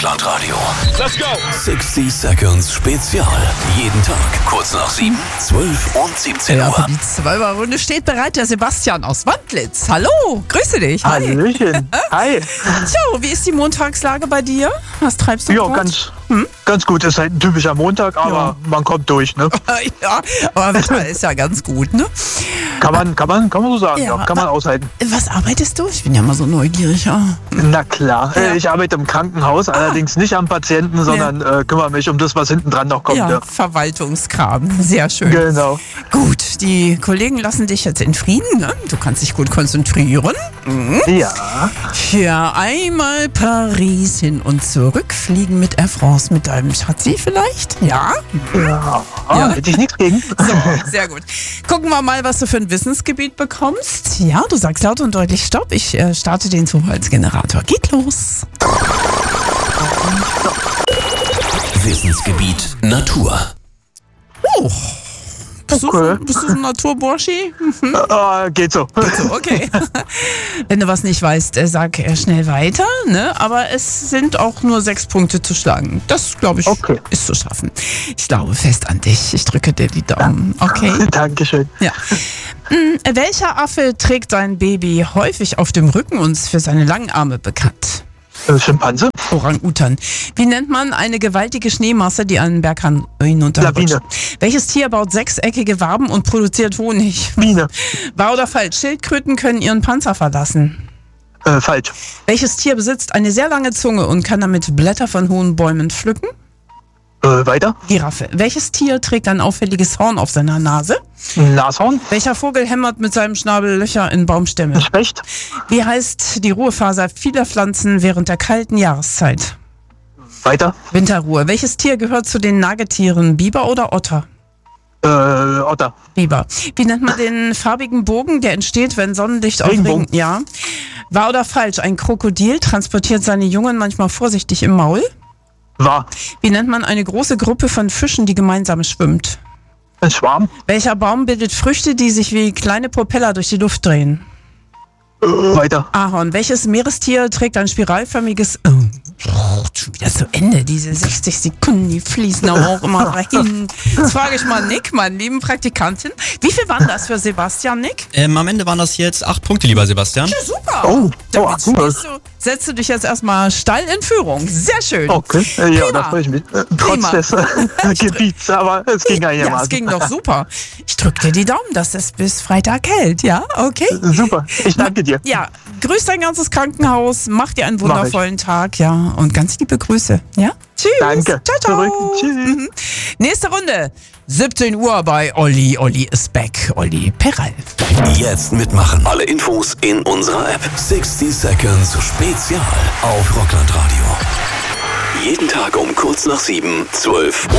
Rockland Radio. Let's go! 60 Seconds Spezial. Jeden Tag kurz nach 7, 12 und 17 Ja, Uhr. für die 12er-Runde steht bereit der Sebastian aus Wandlitz. Hallo, grüße dich. Hi. Hallöchen. Hi. So, wie ist die Montagslage bei dir? Was treibst du Ja, gerade? ganz gut. Ist halt ein typischer Montag, aber man kommt durch, ne? Ja, aber Wetter ist ja ganz gut, ne? Kann man so sagen, Ja. ja. Kann man aushalten. Was arbeitest du? Ich bin ja mal so neugierig. Ja. Na klar. Ja. Ich arbeite im Krankenhaus, allerdings nicht am Patienten, sondern kümmere mich um das, was hinten dran noch kommt. Ja, Ja. Verwaltungskram. Sehr schön. Genau. Gut, die Kollegen lassen dich jetzt in Frieden, ne? Du kannst dich gut konzentrieren. Ja. Für einmal Paris hin und zurück fliegen mit Air France mit deinem Schatzi vielleicht? Ja? Ja. Ja. Hätte ich nichts gegen. So, sehr gut. Gucken wir mal, was du für ein Wissensgebiet bekommst. Ja, du sagst laut und deutlich Stopp. Ich starte den Zufallsgenerator. Geht los. Wissensgebiet Natur. Oh. Bist Okay. du so ein Naturburschi? Geht so. So, okay. Wenn du was nicht weißt, sag schnell weiter, ne? Aber es sind auch nur 6 Punkte zu schlagen. Das, glaube ich, Okay. ist zu schaffen. Ich glaube fest an dich. Ich drücke dir die Daumen. Okay? Dankeschön. Ja. Welcher Affe trägt sein Baby häufig auf dem Rücken und ist für seine langen Arme bekannt? Schimpanse. Orang-Utan. Wie nennt man eine gewaltige Schneemasse, die einen Berghang hinunterrutscht? Lawine. Welches Tier baut sechseckige Waben und produziert Honig? Biene. Wahr oder falsch? Schildkröten können ihren Panzer verlassen. Falsch. Welches Tier besitzt eine sehr lange Zunge und kann damit Blätter von hohen Bäumen pflücken? Weiter. Giraffe. Welches Tier trägt ein auffälliges Horn auf seiner Nase? Nashorn. Welcher Vogel hämmert mit seinem Schnabel Löcher in Baumstämme? Specht. Wie heißt die Ruhephase vieler Pflanzen während der kalten Jahreszeit? Weiter. Winterruhe. Welches Tier gehört zu den Nagetieren? Biber oder Otter? Otter. Biber. Wie nennt man den farbigen Bogen, der entsteht, wenn Sonnenlicht auf Regenbogen. Regen... Ja. Wahr oder falsch? Ein Krokodil transportiert seine Jungen manchmal vorsichtig im Maul. Wahr. Wie nennt man eine große Gruppe von Fischen, die gemeinsam schwimmt? Ein Schwarm. Welcher Baum bildet Früchte, die sich wie kleine Propeller durch die Luft drehen? Weiter. Ahorn. Welches Meerestier trägt ein spiralförmiges... schon wieder zu Ende, diese 60 Sekunden, die fließen aber auch immer dahin. Jetzt frage ich mal Nick, meinen lieben Praktikantin. Wie viel waren das für Sebastian, Nick? Am Ende waren das jetzt 8 Punkte, lieber Sebastian. Ja, super. Oh, Damit cool. setzt du dich jetzt erstmal steil in Führung. Sehr schön. Okay, ja, Prima. da freue ich mich. Prima. Trotz des Gebiets, aber es ging Ja, einigermaßen. es ging doch super. Ich drücke dir die Daumen, dass es bis Freitag hält, ja? Okay? Super, ich danke dir. Ja, grüß dein ganzes Krankenhaus, mach dir einen Mach ich. wundervollen Tag, ja, und ganz liebe Grüße, ja? Tschüss. Danke. Ciao, ciao. Zurück. Tschüss. Nächste Runde, 17 Uhr bei Olli. Olli ist back. Olli Peral. Jetzt mitmachen. Alle Infos in unserer App. 60 Seconds Spezial auf Rockland Radio. Jeden Tag um kurz nach 7, 12 Uhr.